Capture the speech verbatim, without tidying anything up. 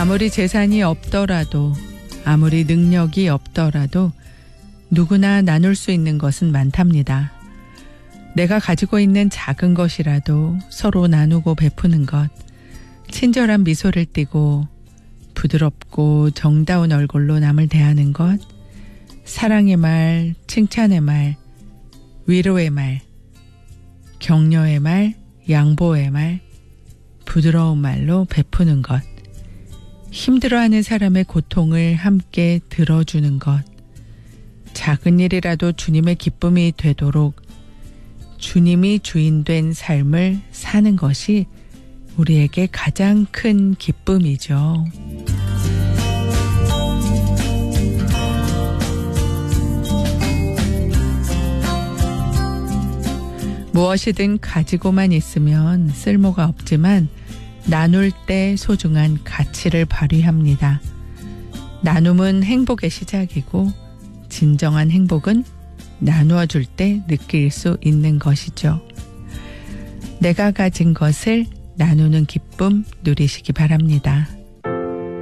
아무리 재산이 없더라도, 아무리 능력이 없더라도 누구나 나눌 수 있는 것은 많답니다. 내가 가지고 있는 작은 것이라도 서로 나누고 베푸는 것, 친절한 미소를 띠고 부드럽고 정다운 얼굴로 남을 대하는 것, 사랑의 말, 칭찬의 말, 위로의 말, 격려의 말, 양보의 말, 부드러운 말로 베푸는 것, 힘들어하는 사람의 고통을 함께 들어주는 것, 작은 일이라도 주님의 기쁨이 되도록 주님이 주인된 삶을 사는 것이 우리에게 가장 큰 기쁨이죠. 무엇이든 가지고만 있으면 쓸모가 없지만 나눌 때 소중한 가치를 발휘합니다. 나눔은 행복의 시작이고 진정한 행복은 나누어 줄 때 느낄 수 있는 것이죠. 내가 가진 것을 나누는 기쁨 누리시기 바랍니다.